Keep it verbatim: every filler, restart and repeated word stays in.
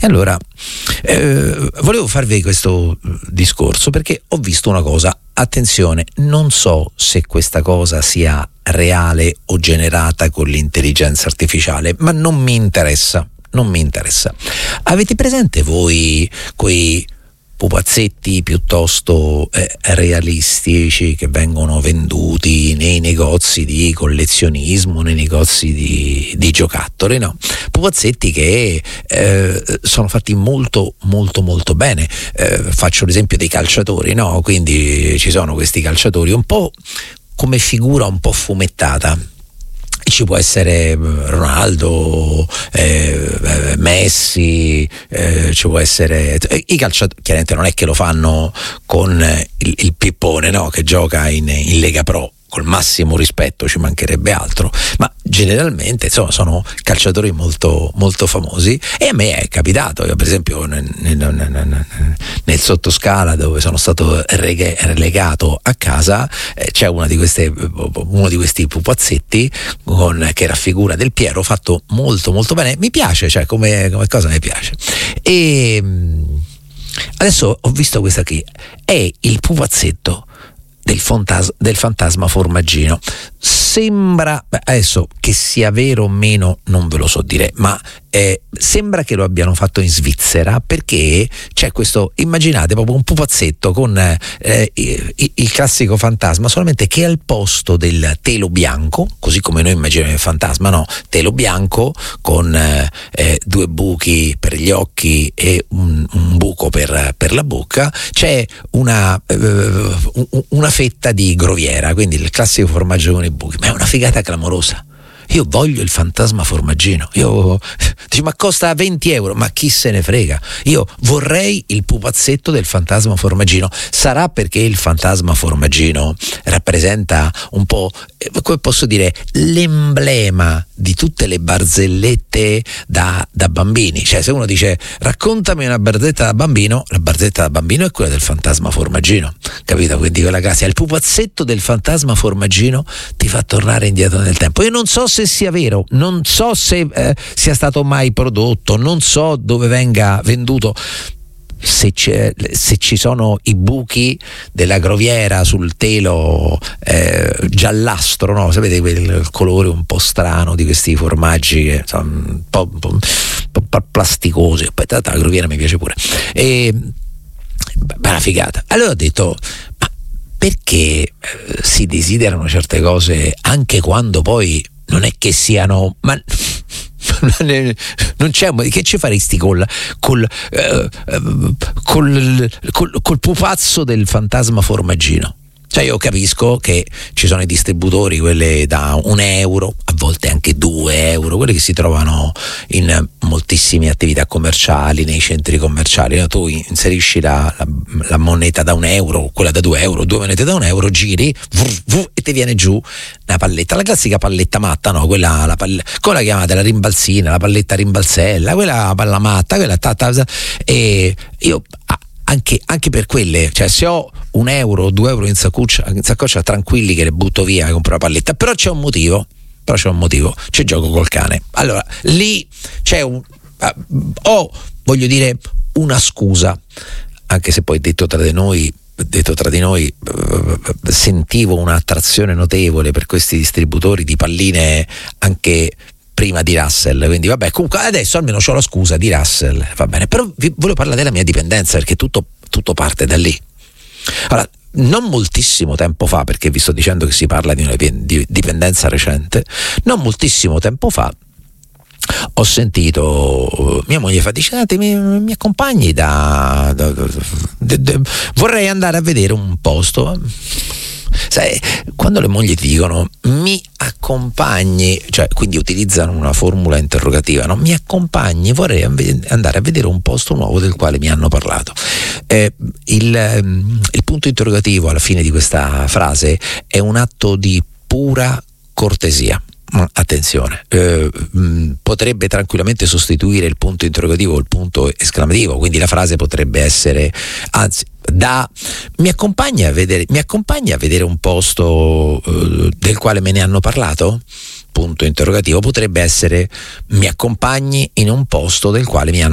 E allora eh, volevo farvi questo discorso perché ho visto una cosa. Attenzione, non so se questa cosa sia reale o generata con l'intelligenza artificiale, ma non mi interessa, non mi interessa. Avete presente voi quei pupazzetti piuttosto eh, realistici che vengono venduti nei negozi di collezionismo, nei negozi di, di giocattoli, no? Pupazzetti che eh, sono fatti molto molto molto bene. Eh, faccio l'esempio dei calciatori, no? Quindi ci sono questi calciatori un po' come figura un po' fumettata. Ci può essere Ronaldo, eh, Messi, eh, ci può essere i calciatori. Chiaramente non è che lo fanno con il, il pippone, no? Che gioca in, in Lega Pro, col massimo rispetto, ci mancherebbe altro, ma generalmente insomma sono calciatori molto molto famosi. E a me è capitato, io per esempio nel, nel, nel, nel sottoscala dove sono stato reg- relegato a casa, eh, c'è una di queste uno di questi pupazzetti con, che raffigura Del Piero, fatto molto molto bene, mi piace, cioè come, come cosa mi piace. E adesso ho visto questa qui, è il pupazzetto Del, fontas- del fantasma formaggino. Sembra, adesso che sia vero o meno non ve lo so dire, ma eh, sembra che lo abbiano fatto in Svizzera, perché c'è questo, immaginate proprio un pupazzetto con eh, il, il classico fantasma, solamente che al posto del telo bianco, così come noi immaginiamo il fantasma, no, telo bianco con eh, due buchi per gli occhi e un, un buco per, per la bocca, c'è una, eh, una fetta di groviera, quindi il classico formaggio con i buchi. Ma è una figata clamorosa. Io voglio il fantasma formaggino. Io dici, ma costa venti euro, ma chi se ne frega? Io vorrei il pupazzetto del fantasma formaggino. Sarà perché il fantasma formaggino rappresenta un po', eh, come posso dire, l'emblema di tutte le barzellette da, da bambini. Cioè, se uno dice raccontami una barzelletta da bambino, la barzelletta da bambino è quella del fantasma formaggino, capito? Quindi quella classica, il pupazzetto del fantasma formaggino ti fa tornare indietro nel tempo. Io non so se sia vero, non so se eh, sia stato mai prodotto, non so dove venga venduto, se, c'è, se ci sono i buchi della groviera sul telo eh, giallastro, no? Sapete quel colore un po' strano di questi formaggi che sono un po', un po', un po' plasticosi. Poi la groviera mi piace pure, e beh, una figata. Allora ho detto, ma perché eh, si desiderano certe cose anche quando poi non è che siano, ma non c'è, che ci faresti col col, eh, col, col, col pupazzo del fantasma formaggino? Cioè, io capisco che ci sono i distributori, quelle da un euro, a volte anche due euro, quelli che si trovano in moltissime attività commerciali, nei centri commerciali. Tu inserisci la, la, la moneta da un euro, quella da due euro, due monete da un euro, giri vur, vur, e ti viene giù una palletta, la classica palletta matta, no? Quella, la palle, come la chiamate? La rimbalzina, la palletta rimbalzella, quella la palla matta, quella ta, ta, ta, e io Anche, anche per quelle, cioè se ho un euro o due euro in saccoccia, in saccoccia tranquilli che le butto via e compro la palletta, però c'è un motivo, però c'è un motivo, c'è gioco col cane. Allora lì c'è un uh, ho, voglio dire, una scusa, anche se poi detto tra di noi detto tra di noi uh, sentivo un'attrazione notevole per questi distributori di palline anche prima di Russell, quindi vabbè, comunque adesso almeno c'ho la scusa di Russell, va bene. Però vi volevo parlare della mia dipendenza, perché tutto, tutto parte da lì. Allora, non moltissimo tempo fa, perché vi sto dicendo che si parla di una dipendenza recente, non moltissimo tempo fa ho sentito mia moglie fa, dice, ah, mi, mi accompagni da, da, da, da, da vorrei andare a vedere un posto. Sai, quando le mogli ti dicono mi accompagni, cioè quindi utilizzano una formula interrogativa, no? Mi accompagni, vorrei andare a vedere un posto nuovo del quale mi hanno parlato. Eh, il, il punto interrogativo alla fine di questa frase è un atto di pura cortesia. Attenzione, eh, mh, potrebbe tranquillamente sostituire il punto interrogativo o il punto esclamativo, quindi la frase potrebbe essere, anzi, da mi accompagna a vedere, mi accompagna a vedere un posto eh, del quale me ne hanno parlato? Punto interrogativo, potrebbe essere mi accompagni in un posto del quale mi hanno